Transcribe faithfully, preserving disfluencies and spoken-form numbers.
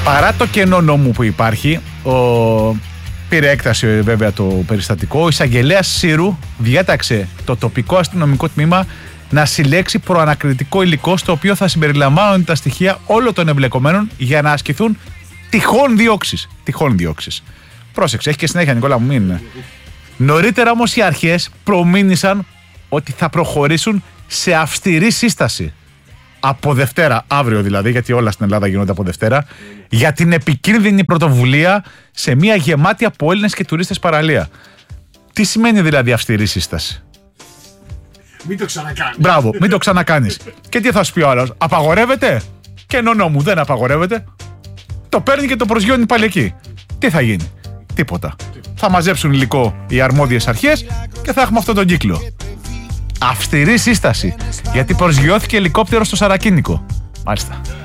Παρά το κενό νόμου που υπάρχει, ο... πήρε έκταση βέβαια το περιστατικό, ο εισαγγελέας Σύρου διέταξε το τοπικό αστυνομικό τμήμα να συλλέξει προανακριτικό υλικό στο οποίο θα συμπεριλαμβάνονται τα στοιχεία όλων των εμπλεκομένων για να ασκηθούν τυχόν διώξεις. Τυχόν διώξεις. Πρόσεξε, έχει και συνέχεια, Νικόλα μου, μην. Νωρίτερα όμως οι αρχές προμήνυσαν ότι θα προχωρήσουν σε αυστηρή σύσταση από Δευτέρα, αύριο δηλαδή, γιατί όλα στην Ελλάδα γίνονται από Δευτέρα, για την επικίνδυνη πρωτοβουλία σε μια γεμάτη από Έλληνες και τουρίστες παραλία. Τι σημαίνει δηλαδή αυστηρή σύσταση? Μην το ξανακάνεις. Μπράβο, μην το ξανακάνεις. Και τι θα σου πει ο άλλος? Απαγορεύεται? Και νονό μου, δεν απαγορεύεται. Το παίρνει και το προσγειώνει πάλι εκεί. Τι θα γίνει? Τίποτα. Θα μαζέψουν υλικό οι αρμόδιες αρχές και θα έχουμε αυτόν τον κύκλο. Αυστηρή σύσταση, γιατί προσγειώθηκε ελικόπτερο στο Σαρακίνικο. Μάλιστα.